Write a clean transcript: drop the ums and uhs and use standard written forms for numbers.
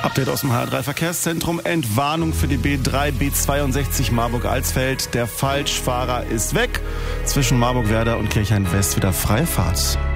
Update aus dem HR3 Verkehrszentrum. Entwarnung für die B3, B62 Marburg-Alsfeld. Der Falschfahrer ist weg. Zwischen Marburg-Werder und Kirchhain-West wieder freie Fahrt.